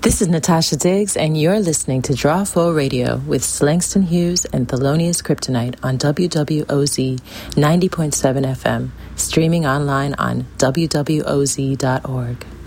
This is Natasha Diggs, and you're listening to Draw 4 Radio with Langston Hughes and Thelonious Kryptonite on WWOZ 90.7 FM, streaming online on WWOZ.org.